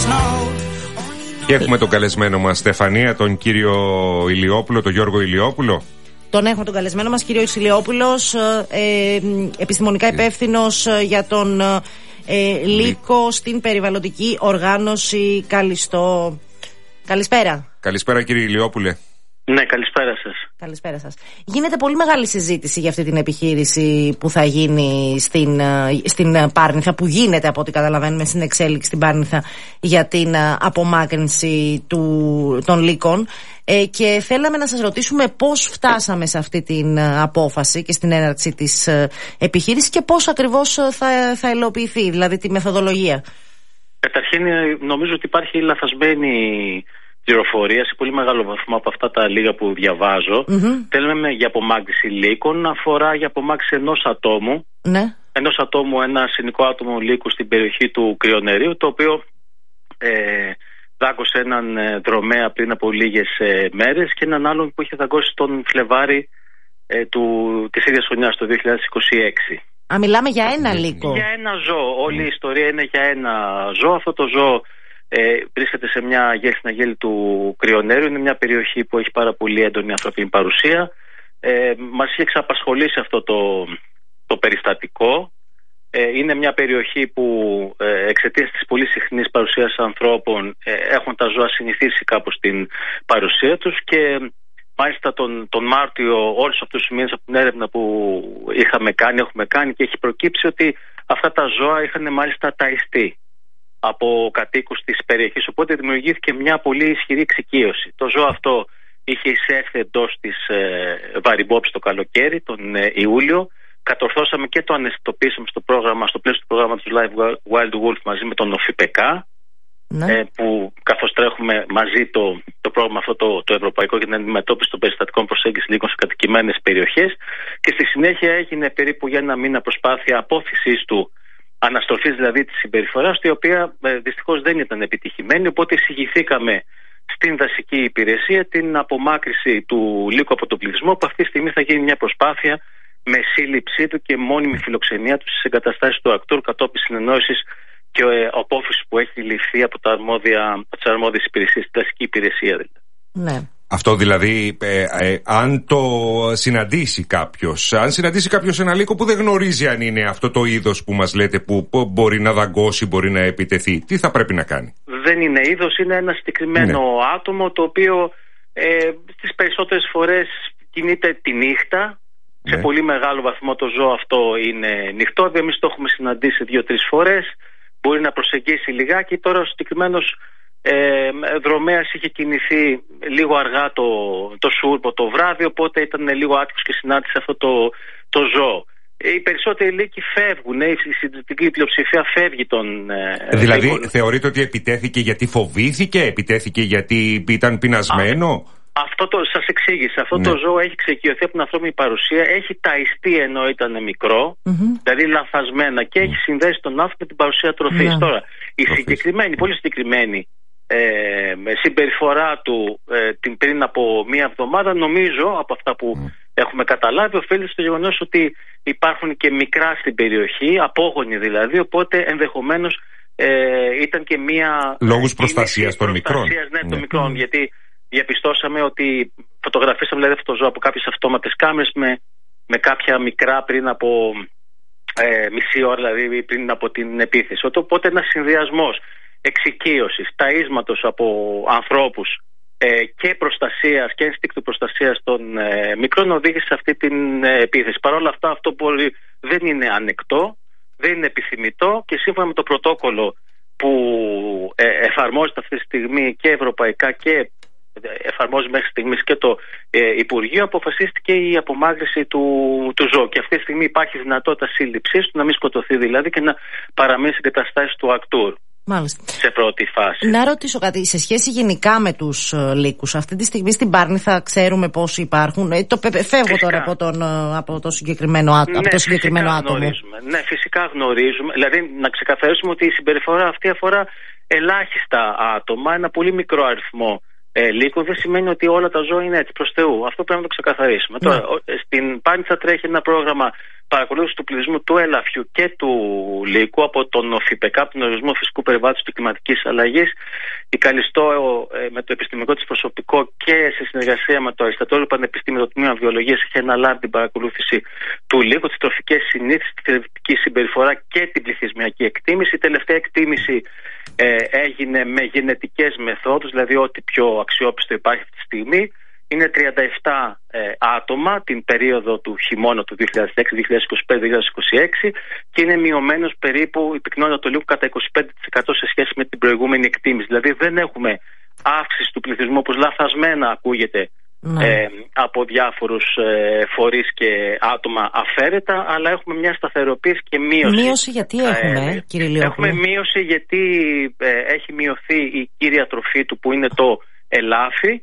Και έχουμε τον καλεσμένο μας, Στεφανία, τον κύριο Ηλιόπουλο, τον Γιώργο Ηλιόπουλο. Τον έχουμε τον καλεσμένο μας, κύριο Ηλιόπουλος, επιστημονικά υπεύθυνος για τον Λύκο στην περιβαλλοντική οργάνωση Καλιστό. Καλησπέρα. Καλησπέρα, κύριε Ηλιόπουλε. Ναι, καλησπέρα σας. Καλησπέρα σας. Γίνεται πολύ μεγάλη συζήτηση για αυτή την επιχείρηση που θα γίνει στην Πάρνηθα, που γίνεται από ό,τι καταλαβαίνουμε στην εξέλιξη στην Πάρνηθα, για την απομάκρυνση των λύκων. Και θέλαμε να σας ρωτήσουμε πώς φτάσαμε σε αυτή την απόφαση και στην έναρξη της επιχείρησης και πώς ακριβώς θα υλοποιηθεί, δηλαδή τη μεθοδολογία. Καταρχήν, νομίζω ότι υπάρχει λαθασμένη πληροφορία σε πολύ μεγάλο βαθμό από αυτά τα λίγα που διαβάζω. Θέλουμε για απομάκρυνση λύκων, αφορά για απομάκρυνση ενός ατόμου. Ναι. Ενός ατόμου, ένα συνοικό άτομο λύκου στην περιοχή του Κρυονερίου, το οποίο δάγκωσε έναν δρομέα πριν από λίγες μέρες και έναν άλλον που είχε δαγκώσει τον Φλεβάρι της ίδιας χρονιάς, το 2026. Μιλάμε για ένα λύκο. Για ένα ζώο. Όλη η ιστορία είναι για ένα ζώο. Αυτό το ζώο βρίσκεται σε μια γέλσινα γέλη του Κρυονέριου. Είναι μια περιοχή που έχει πάρα πολύ έντονη ανθρωπίνη παρουσία. Μας έχει εξαπασχολήσει αυτό το περιστατικό. Είναι μια περιοχή που εξαιτίας της πολύ συχνής παρουσίας ανθρώπων έχουν τα ζώα συνηθίσει κάπως την παρουσία τους, και μάλιστα τον Μάρτιο, όλους αυτούς τους μήνες από την έρευνα που έχουμε κάνει, και έχει προκύψει ότι αυτά τα ζώα είχαν μάλιστα ταϊστεί από κατοίκους της περιοχής, οπότε δημιουργήθηκε μια πολύ ισχυρή εξοικείωση. Το ζώο αυτό είχε εισέλθει εντός της Βαριμπόπης το καλοκαίρι, τον Ιούλιο. Κατορθώσαμε και το αναισθητοποίησαμε στο πλαίσιο του πρόγραμματος Live Wild Wolf μαζί με τον ΟΦΙΠΕΚΑ, που καθώς τρέχουμε μαζί το πρόγραμμα αυτό το ευρωπαϊκό για την αντιμετώπιση των περιστατικών προσέγγισης λύκων σε κατοικημένες περιοχές, και στη συνέχεια έγινε περίπου για ένα μήνα προσπάθεια απόθεσης του, αναστροφής δηλαδή της συμπεριφοράς, η οποία δυστυχώς δεν ήταν επιτυχημένη, οπότε εισηγηθήκαμε στην δασική υπηρεσία την απομάκρυση του λύκου από τον πληθυσμό, που αυτή τη στιγμή θα γίνει μια προσπάθεια με σύλληψή του και μόνιμη φιλοξενία του στις εγκαταστάσεις του ΑΚΤΟΥΡ κατόπιν συνεννόησης και απόφαση που έχει ληφθεί από τις αρμόδιες υπηρεσίες, τη δασική υπηρεσία δηλαδή. Ναι. Αυτό δηλαδή, αν το συναντήσει κάποιος, ένα λύκο που δεν γνωρίζει αν είναι αυτό το είδος που μας λέτε, που μπορεί να δαγκώσει, μπορεί να επιτεθεί, τι θα πρέπει να κάνει? Δεν είναι είδος, είναι ένα συγκεκριμένο άτομο, το οποίο στις περισσότερες φορές κινείται τη νύχτα. Σε πολύ μεγάλο βαθμό το ζώο αυτό είναι νυχτό. Εμείς το έχουμε συναντήσει 2-3 φορές. Μπορεί να προσεγγίσει λιγάκι. Τώρα ο συγκεκριμένος δρομέας είχε κινηθεί λίγο αργά το σούρπο το βράδυ, οπότε ήταν λίγο άτυχος και συνάντησε αυτό το ζώο. Οι περισσότεροι λύκοι φεύγουν, η συντριπτική πλειοψηφία φεύγει Δηλαδή θεωρείτε ότι επιτέθηκε γιατί φοβήθηκε, επιτέθηκε γιατί ήταν πεινασμένο? Σας εξήγησα. Αυτό το ζώο έχει ξεκιωθεί από την ανθρώπινη παρουσία, έχει ταϊστεί ενώ ήταν μικρό, δηλαδή λανθασμένα, και έχει συνδέσει τον άνθρωπο με την παρουσία τροφής. Τώρα, η πολύ συγκεκριμένη συμπεριφορά του πριν από μία εβδομάδα, νομίζω από αυτά που έχουμε καταλάβει, οφείλεται στο γεγονός ότι υπάρχουν και μικρά στην περιοχή, απόγονοι δηλαδή, οπότε ενδεχομένως ήταν και μία λόγους προστασίας των μικρών. Ναι, των μικρών, γιατί διαπιστώσαμε ότι φωτογραφίσαμε δηλαδή αυτό το ζώο από κάποιες αυτόματες κάμερες με κάποια μικρά πριν από μισή ώρα, δηλαδή πριν από την επίθεση. Οπότε ένας συνδυασμός εξοικείωσης, ταΐσματος από ανθρώπους και προστασίας και ενστίκτου προστασίας των μικρών οδήγησε σε αυτή την επίθεση. Παρ' όλα αυτά, αυτό δεν είναι ανεκτό, δεν είναι επιθυμητό, και σύμφωνα με το πρωτόκολλο που εφαρμόζεται αυτή τη στιγμή και ευρωπαϊκά και εφαρμόζει μέχρι στιγμής και το Υπουργείο, αποφασίστηκε η απομάκρυνση του ζώου, και αυτή τη στιγμή υπάρχει δυνατότητα σύλληψης του, να μην σκοτωθεί δηλαδή, και να παραμείνει σε εγκαταστάσεις του ΑΚΤΟΥΡ. Μάλιστα. Σε πρώτη φάση. Να ρωτήσω κάτι, σε σχέση γενικά με τους λύκους, αυτή τη στιγμή στην Πάρνηθα ξέρουμε πόσοι υπάρχουν? Φεύγω τώρα από το συγκεκριμένο άτομο. Ναι, φυσικά γνωρίζουμε. Δηλαδή, να ξεκαθαρίσουμε ότι η συμπεριφορά αυτή αφορά ελάχιστα άτομα, ένα πολύ μικρό αριθμό λύκων. Δεν σημαίνει ότι όλα τα ζώα είναι έτσι, προς Θεού. Αυτό πρέπει να το ξεκαθαρίσουμε. Τώρα, στην Πάρνηθα τρέχει ένα πρόγραμμα παρακολούθηση του πληθυσμού του ελαφιού και του λύκου από τον ΟΦΙΠΕΚΑ, τον Οργανισμό Φυσικού Περιβάλλοντος και Κλιματικής Αλλαγής. Η Καλιστό με το επιστημονικό της προσωπικό και σε συνεργασία με το Αριστοτέλειο Πανεπιστήμιο, το Τμήμα Βιολογίας, έχει αναλάβει την παρακολούθηση του λύκου, τις τροφικές συνήθειες, τη θρεπτική συμπεριφορά και την πληθυσμιακή εκτίμηση. Η τελευταία εκτίμηση έγινε με γενετικές μεθόδους, δηλαδή ό,τι πιο αξιόπιστο υπάρχει αυτή τη στιγμή. Είναι 37 άτομα την περίοδο του χειμώνα του 2016, 2025-2026 και είναι μειωμένος περίπου η πυκνότητα του λύκου κατά 25% σε σχέση με την προηγούμενη εκτίμηση. Δηλαδή δεν έχουμε αύξηση του πληθυσμού όπως λαθασμένα ακούγεται από διάφορους φορείς και άτομα αφαίρετα, αλλά έχουμε μια σταθεροποίηση και μείωση. Μείωση γιατί έχουμε, κύριε Λιόπουλε? Έχουμε μείωση γιατί έχει μειωθεί η κύρια τροφή του που είναι το ελάφι.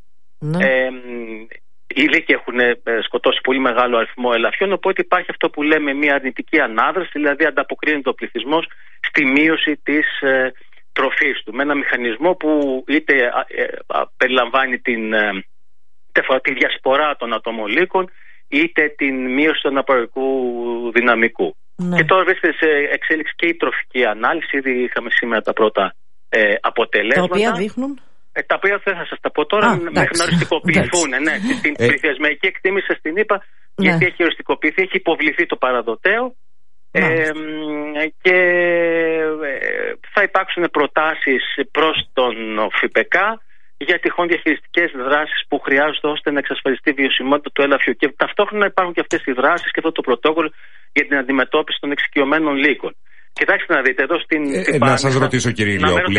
Οι λύκοι έχουν σκοτώσει πολύ μεγάλο αριθμό ελαφιών, οπότε υπάρχει αυτό που λέμε μια αρνητική ανάδραση, δηλαδή ανταποκρίνεται ο πληθυσμός στη μείωση της τροφής του με ένα μηχανισμό που είτε περιλαμβάνει τη διασπορά των ατόμων λύκων είτε την μείωση του αναπαραγωγικού δυναμικού. Και τώρα βρίσκεται σε εξέλιξη και η τροφική ανάλυση. Ήδη είχαμε σήμερα τα πρώτα αποτελέσματα. Τα οποία δείχνουν. Τα οποία δεν θα σας τα πω τώρα μέχρι να οριστικοποιηθούν. Την πληθυσμιακή εκτίμηση σας την είπα, γιατί έχει οριστικοποιηθεί, έχει υποβληθεί το παραδοτέο και θα υπάρξουν προτάσεις προς τον ΦΥΠΕΚΑ για τυχόν διαχειριστικές δράσεις που χρειάζονται ώστε να εξασφαλιστεί η βιωσιμότητα του ελαφιού. Και ταυτόχρονα υπάρχουν και αυτές οι δράσεις και αυτό το πρωτόκολλο για την αντιμετώπιση των εξοικειωμένων λύκων. Κοιτάξτε να δείτε εδώ στην να σας ρωτήσω, κύριε Λιόπουλε.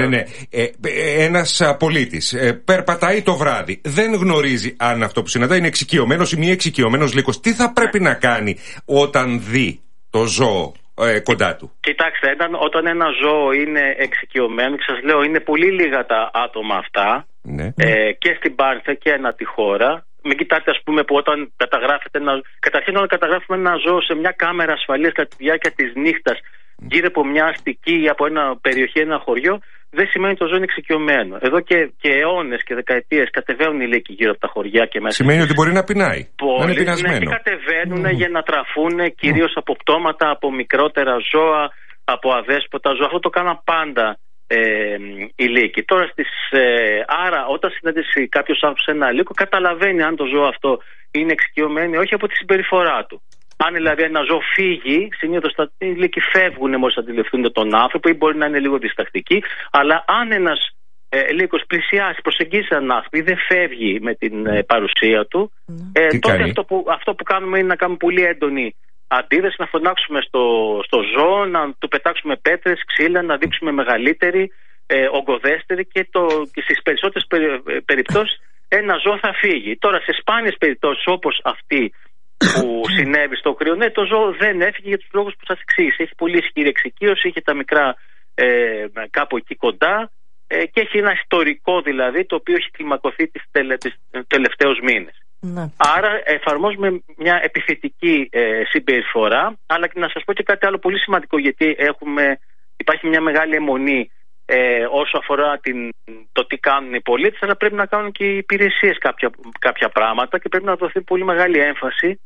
Ένας πολίτης περπατάει το βράδυ, δεν γνωρίζει αν αυτό που συναντά είναι εξοικειωμένος ή μη εξοικειωμένος λύκος. Τι θα πρέπει να κάνει όταν δει το ζώο κοντά του? Κοιτάξτε, όταν ένα ζώο είναι εξοικειωμένο, και σας λέω είναι πολύ λίγα τα άτομα αυτά, και στην Πάρνηθα και ανά τη χώρα. Μην κοιτάτε, ας πούμε, που όταν καταγράφεται καταρχήν όταν καταγράφουμε ένα ζώο σε μια κάμερα ασφαλείας κατά τη διάρκεια της νύχτας γύρω από μια αστική ή από ένα περιοχή, ένα χωριό, δεν σημαίνει ότι το ζώο είναι εξοικειωμένο. Εδώ και αιώνες και δεκαετίες κατεβαίνουν οι λύκοι γύρω από τα χωριά και μέσα. Σημαίνει ότι μπορεί να πεινάει. Πολλοί και κατεβαίνουν για να τραφούν κυρίως από πτώματα, από μικρότερα ζώα, από αδέσποτα ζώα. Αυτό το κάναν πάντα οι λύκοι. Τώρα άρα όταν συναντήσει κάποιος άνθρωπος σε ένα λύκο, καταλαβαίνει αν το ζώο αυτό είναι εξοικειωμένο όχι από τη συμπεριφορά του. Αν δηλαδή ένα ζώο φύγει, συνήθως οι λύκοι φεύγουν μόλις αντιληφθούν τον άνθρωπο ή μπορεί να είναι λίγο διστακτικοί, αλλά αν ένας λύκος πλησιάσει, προσεγγίσει έναν άνθρωπο ή δεν φεύγει με την παρουσία του, τότε αυτό που κάνουμε είναι να κάνουμε πολύ έντονη αντίδραση, να φωνάξουμε στο ζώο, να του πετάξουμε πέτρες, ξύλα, να δείξουμε μεγαλύτερη, ογκοδέστερη και στις περισσότερες περιπτώσεις ένα ζώο θα φύγει. Τώρα σε σπάνιες περιπτώσεις όπως αυτή που συνέβη στο κρυονέ, το ζώο δεν έφυγε για τους λόγους που σας εξήγησα. Έχει πολύ ισχυρή εξοικείωση, είχε τα μικρά κάπου εκεί κοντά και έχει ένα ιστορικό δηλαδή το οποίο έχει κλιμακωθεί τις τελευταίους μήνες. Άρα εφαρμόζουμε μια επιθετική συμπεριφορά, αλλά και να σας πω και κάτι άλλο πολύ σημαντικό, γιατί υπάρχει μια μεγάλη αιμονή όσο αφορά το τι κάνουν οι πολίτες, αλλά πρέπει να κάνουν και οι υπηρεσίες κάποια πράγματα και πρέπει να δοθεί πολύ μεγάλη έμφαση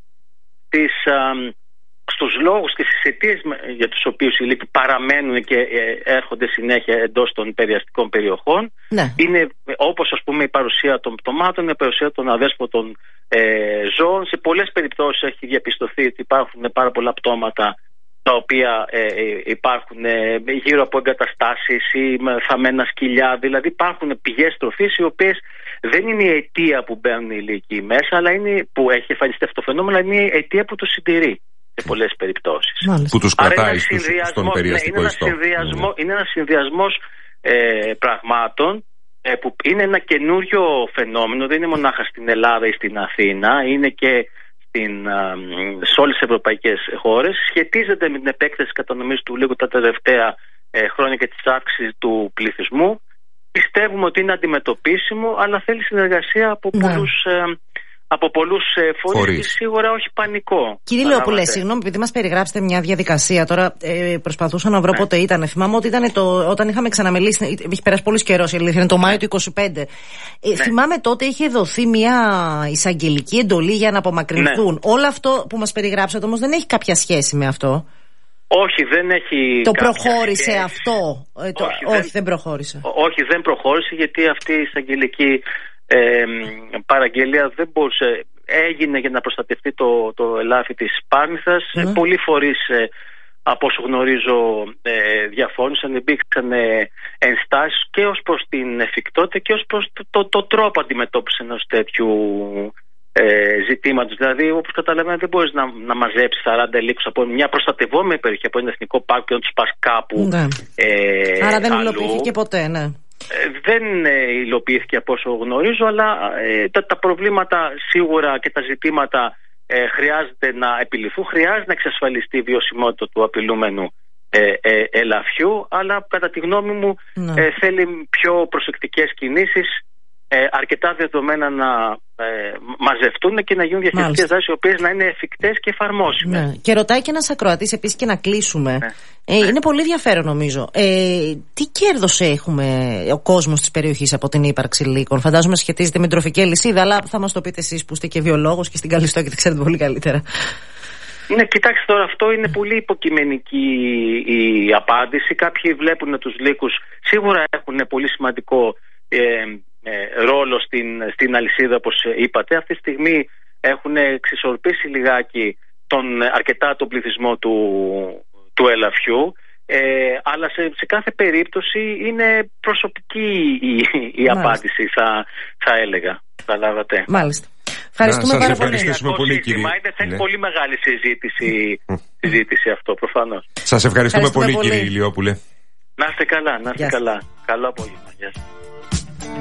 στους λόγους και στις αιτίες για τους οποίους οι λύκοι παραμένουν και έρχονται συνέχεια εντός των περιαστικών περιοχών. Είναι όπως ας πούμε η παρουσία των πτωμάτων, η παρουσία των αδέσποτων ζώων. Σε πολλές περιπτώσεις έχει διαπιστωθεί ότι υπάρχουν πάρα πολλά πτώματα τα οποία υπάρχουν γύρω από εγκαταστάσεις ή με θαμμένα σκυλιά. Δηλαδή υπάρχουν πηγές τροφής οι οποίες δεν είναι η αιτία που μπαίνουν οι λύκοι μέσα, αλλά είναι που έχει εμφανιστεί αυτό το φαινόμενο, αλλά είναι η αιτία που τους συντηρεί σε πολλές περιπτώσεις. Που τους κρατάει στον περιαστικό ιστό. Είναι ένας συνδυασμός πραγμάτων που είναι ένα καινούριο φαινόμενο, δεν είναι μονάχα στην Ελλάδα ή στην Αθήνα, είναι και σε όλες τις ευρωπαϊκές χώρες. Σχετίζεται με την επέκταση κατανομής του λύκου τα τελευταία χρόνια και της αύξησης του πληθυσμού. Πιστεύουμε ότι είναι αντιμετωπίσιμο, αλλά θέλει συνεργασία από πολλούς από πολλούς φορείς και σίγουρα όχι πανικό. Κύριε Ηλιόπουλε, συγγνώμη, επειδή μας περιγράψετε μια διαδικασία, τώρα προσπαθούσα να βρω πότε ήταν. Θυμάμαι ότι ήταν όταν είχαμε ξαναμιλήσει, έχει περάσει πολύ καιρό, η αλήθεια είναι το Μάιο του 2025. Θυμάμαι τότε είχε δοθεί μια εισαγγελική εντολή για να απομακρυνθούν. Όλο αυτό που μας περιγράψατε όμως δεν έχει κάποια σχέση με αυτό. Όχι, δεν έχει. Το προχώρησε σχέση. Αυτό. Όχι, δεν προχώρησε. Όχι, δεν προχώρησε, γιατί αυτή η εισαγγελική παραγγελία δεν μπορούσε. Έγινε για να προστατευτεί το ελάφι της Πάρνηθας. Πολλοί φορείς, από όσο γνωρίζω, διαφώνησαν, υπήρξαν ενστάσεις και ως προς την εφικτότητα και ως προς το τρόπο αντιμετώπισης ενός τέτοιου ζητήματος. Δηλαδή, όπως καταλαβαίνετε, δεν μπορείς να μαζέψεις 40 ελίκους από μια προστατευόμενη περιοχή, από ένα εθνικό πάρκο, και να τους πας κάπου. Άρα δεν υλοποιήθηκε ποτέ, ναι. Δεν υλοποιήθηκε από όσο γνωρίζω, αλλά τα προβλήματα σίγουρα και τα ζητήματα χρειάζεται να επιληθούν, χρειάζεται να εξασφαλιστεί η βιωσιμότητα του απειλούμενου ελαφιού, αλλά κατά τη γνώμη μου θέλει πιο προσεκτικές κινήσεις, αρκετά δεδομένα να μαζευτούν και να γίνουν διαχειριστικές δράσεις, οι οποίες να είναι εφικτές και εφαρμόσιμες. Ναι. Και ρωτάει και ένας ακροατής επίσης, και να κλείσουμε. Είναι πολύ ενδιαφέρον νομίζω. Τι κέρδος έχουμε ο κόσμος της περιοχής από την ύπαρξη λύκων? Φαντάζομαι σχετίζεται με την τροφική αλυσίδα, αλλά θα μας το πείτε εσείς που είστε και βιολόγος και στην Καλιστό και τα ξέρετε πολύ καλύτερα. Ναι, κοιτάξτε τώρα, αυτό είναι πολύ υποκειμενική η απάντηση. Κάποιοι βλέπουν τους λύκους, σίγουρα έχουν πολύ σημαντικό ρόλο στην αλυσίδα, όπως είπατε. Αυτή τη στιγμή έχουν εξισορροπήσει λιγάκι αρκετά τον πληθυσμό του ελαφιού, αλλά σε κάθε περίπτωση είναι προσωπική η απάντηση, θα έλεγα. Καταλάβατε. Μάλιστα. Ευχαριστούμε πάρα πολύ. Πολύ, κύριε. Θέλει πολύ μεγάλη συζήτηση αυτό, προφανώς. Σας ευχαριστούμε πολύ, κύριε Ηλιόπουλε. Να είστε καλά, Καλό απόγευμα. Γεια σας.